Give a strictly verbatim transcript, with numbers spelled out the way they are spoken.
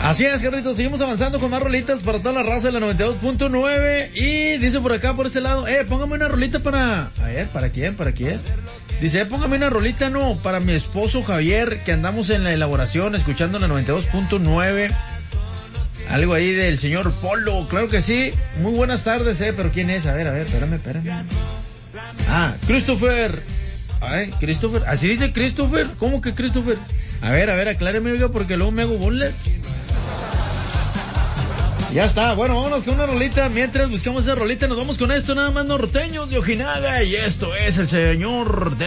Así es, Carlitos, seguimos avanzando con más rolitas para toda la raza de la noventa y dos punto nueve. Y dice por acá, por este lado, eh, póngame una rolita para... A ver, ¿para quién? ¿Para quién? Dice, eh, póngame una rolita, no, para mi esposo Javier, que andamos en la elaboración, escuchando la noventa y dos punto nueve. Algo ahí del señor Polo, claro que sí. Muy buenas tardes, eh, pero ¿quién es? A ver, a ver, espérame, espérame. Ah, Christopher. Ay, Christopher, ¿así dice Christopher? ¿Cómo que Christopher? A ver, a ver, acláreme, oiga, porque luego me hago bolas. Ya está, bueno, vámonos con una rolita. Mientras buscamos esa rolita, nos vamos con esto, nada más norteños de Ojinaga. Y esto es el señor de